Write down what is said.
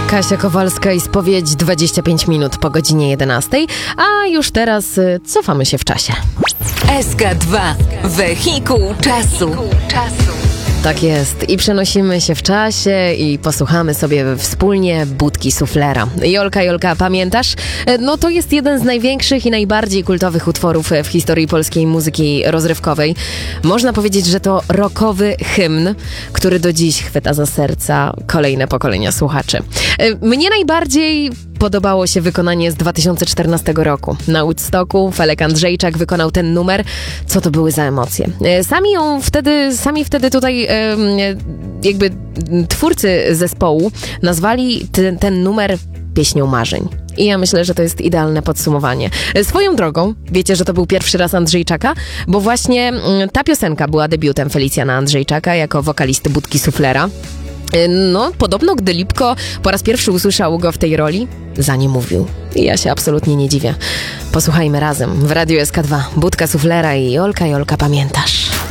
Kasia Kowalska i spowiedź 25 minut po godzinie 11, a już teraz cofamy się w czasie. SK2. Wehikuł czasu. Tak jest. I przenosimy się w czasie i posłuchamy sobie wspólnie Budki Suflera. Jolka, pamiętasz? No to jest jeden z największych i najbardziej kultowych utworów w historii polskiej muzyki rozrywkowej. Można powiedzieć, że to rockowy hymn, który do dziś chwyta za serca kolejne pokolenia słuchaczy. Mnie najbardziej podobało się wykonanie z 2014 roku. Na Woodstocku Felek Andrzejczak wykonał ten numer. Co to były za emocje? Sami wtedy tutaj jakby twórcy zespołu nazwali ten numer pieśnią marzeń. I ja myślę, że to jest idealne podsumowanie. Swoją drogą, wiecie, że to był pierwszy raz Andrzejczaka, bo właśnie ta piosenka była debiutem Felicjana Andrzejczaka jako wokalisty Budki Suflera. No, podobno gdy Lipko po raz pierwszy usłyszał go w tej roli, za nie mówił. I ja się absolutnie nie dziwię. Posłuchajmy razem w Radiu SK2 Budka Suflera i Jolka, pamiętasz?